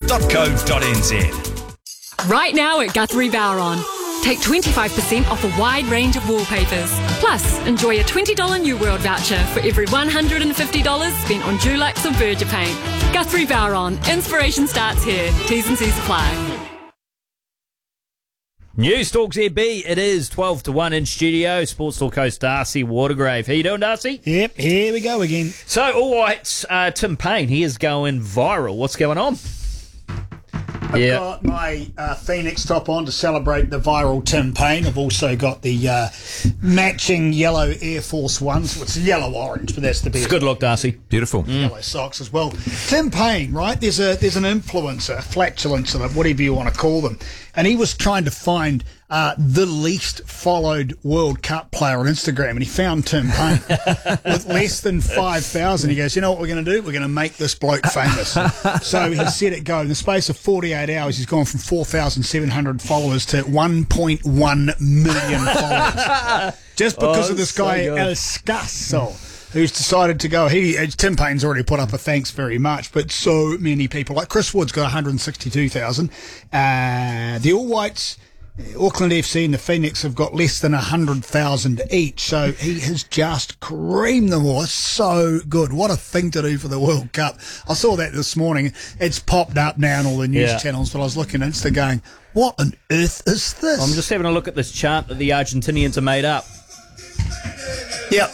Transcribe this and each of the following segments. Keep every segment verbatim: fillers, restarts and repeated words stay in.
dot co dot n z. Right now at Guthrie Bowron. Take twenty-five percent off a wide range of wallpapers. Plus, enjoy a twenty dollars New World voucher for every one hundred fifty dollars spent on Dulux or Berger paint. Guthrie Bowron. Inspiration starts here. T's and C's apply. News Talk Z B, it is twelve to one in studio. Sports Talk host Darcy Watergrave. How you doing, Darcy? Yep, here we go again. So, all right, uh, Tim Payne, he is going viral. What's going on? I've yeah. got my uh, Phoenix top on to celebrate the viral Tim Payne. I've also got the uh, matching yellow Air Force Ones. Well, it's yellow-orange, but that's the best. It's good look, Darcy. Beautiful. Mm. Yellow socks as well. Tim Payne, right? There's a there's an influencer, a flatulencer, whatever you want to call them, and he was trying to find uh, the least followed World Cup player on Instagram, and he found Tim Payne with less than five thousand. He goes, you know what we're going to do? We're going to make this bloke famous. So he set it go. In the space of forty-eight hours, he's gone from four thousand seven hundred followers to one point one million followers. Just because oh, of this so guy, good. El Scasso, who's decided to go. He Tim Payne's already put up a thanks very much, but so many people, like Chris Wood's got one hundred sixty-two thousand. Uh, the All Whites, uh, Auckland F C and the Phoenix have got less than one hundred thousand each, so he has just creamed them all. It's so good. What a thing to do for the World Cup. I saw that this morning. It's popped up now on all the news Yeah. channels, but I was looking at Insta going, what on earth is this? I'm just having a look at this chart that the Argentinians are made up. Yep.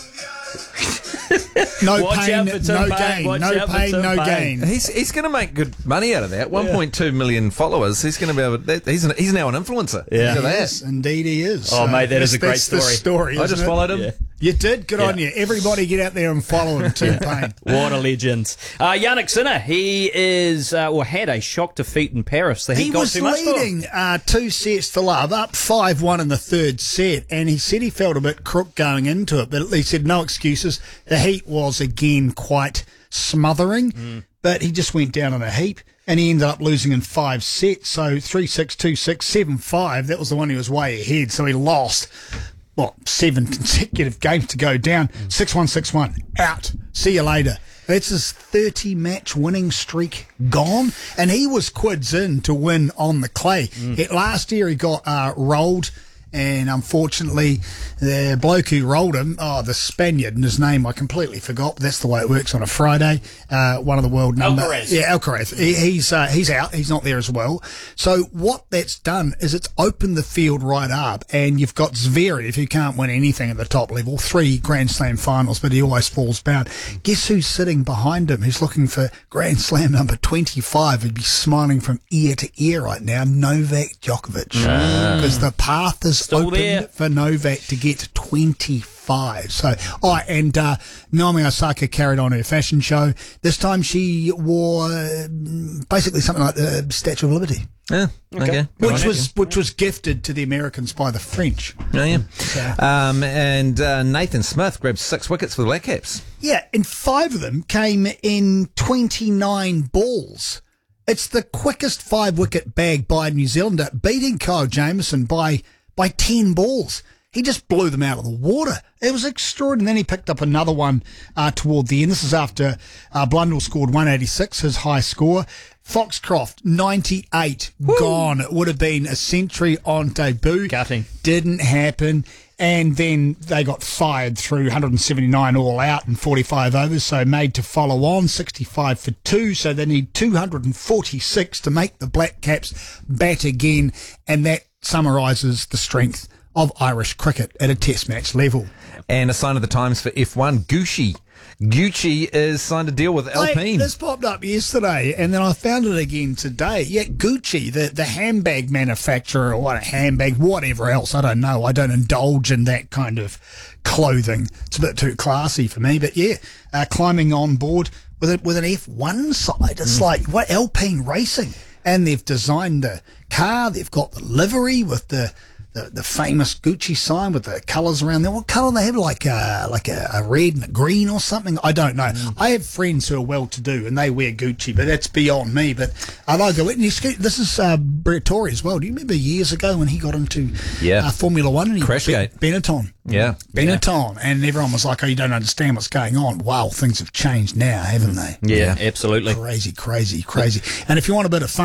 No Watch pain, out for Tim no Payne. gain. Watch No out for pain, Tim no Payne. gain. He's he's going to make good money out of that. one point two million followers. He's going to be able. To, he's an, he's now an influencer. Yeah. Look at that. Yes, indeed he is. Oh, mate, that is a great that's the story. story. I isn't just it? followed him. Yeah. You did? Good Yeah. on you. Everybody get out there and follow him, Tim Payne. What a legend. Uh, Yannick Sinner, he is, uh, or had a shock defeat in Paris. The Heat He got was too much for him. leading uh, two sets to love, up five one in the third set, and he said he felt a bit crook going into it, but he said no excuses. The Heat was, again, quite smothering, mm. but he just went down in a heap, and he ended up losing in five sets, so three six, two six, seven five. That was the one he was way ahead, so he lost. What, seven consecutive games to go down. six one, six one. Out. See you later. That's his thirty-match winning streak gone. And he was quids in to win on the clay. Mm. It, last year he got uh, rolled, and unfortunately the bloke who rolled him, oh, the Spaniard, and his name I completely forgot, but that's the way it works on a Friday. Uh, one of the world number. Alcaraz. Yeah, Alcaraz. He, he's, uh, he's out. He's not there as well. So what that's done is it's opened the field right up, and you've got Zverev, who can't win anything at the top level, three Grand Slam finals, but he always falls bound. Guess who's sitting behind him? Who's looking for Grand Slam number twenty-five? He'd be smiling from ear to ear right now. Novak Djokovic. Because the path is Still open there. for Novak to get to twenty-five. So, oh, and uh, Naomi Osaka carried on her fashion show. This time she wore uh, basically something like the Statue of Liberty, Yeah. Okay. which was which was gifted to the Americans by the French. Oh, yeah. Um, and uh, Nathan Smith grabbed six wickets for the Black Caps. Yeah, and five of them came in twenty-nine balls. It's the quickest five-wicket bag by a New Zealander, beating Kyle Jamieson by by ten balls. He just blew them out of the water. It was extraordinary. And then he picked up another one uh, toward the end. This is after uh, Blundell scored one eighty-six, his high score. Foxcroft, ninety-eight, Woo. Gone. It would have been a century on debut. Gutting. Didn't happen. And then they got fired through one seventy-nine all out in forty-five overs, so made to follow on, sixty-five for two, so they need two hundred forty-six to make the Black Caps bat again, and that summarises the strength of Irish cricket at a test match level. And a sign of the times for F one, Gucci. Gucci is signed a deal with Alpine. Hey, this popped up yesterday, and then I found it again today. Yeah, Gucci, the, the handbag manufacturer, or what, a handbag, whatever else, I don't know. I don't indulge in that kind of clothing. It's a bit too classy for me, but yeah, uh, climbing on board with a, with an F one side. It's mm. like, what, Alpine Racing? And they've designed the car, they've got the livery with the The, the famous Gucci sign with the colours around there. What colour they have? Like a, like a, a red and a green or something? I don't know. Mm. I have friends who are well-to-do and they wear Gucci, but that's beyond me. But I like it. This is uh, Briatore as well. Do you remember years ago when he got into yeah. uh, Formula One? And he Crashgate. Be- Benetton. Yeah. Benetton. Yeah. And everyone was like, oh, you don't understand what's going on. Wow, things have changed now, haven't they? Yeah, absolutely. Crazy, crazy, crazy. And if you want a bit of fun,